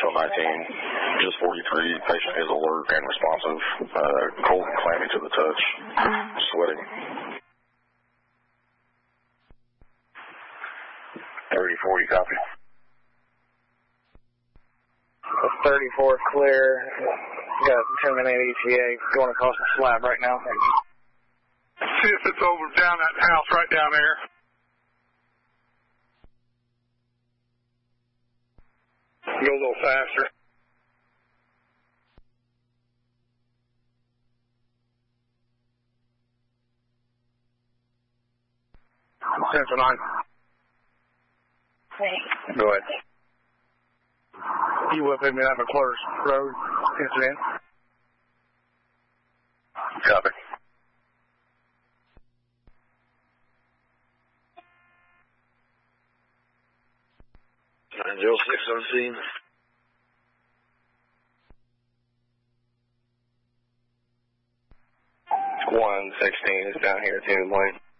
Central 19, just 43. Patient is alert and responsive. Cold and clammy to the touch. Sweating. 30-40, copy. 34 clear. Got 10-minute ETA going across the slab right now. See if it's over down that house right down there. Go a little faster. Central 9. Go ahead. You will put me on McClure's Road incident. Copy. Nine 06 on scene. 116 is down here at the end of the lane.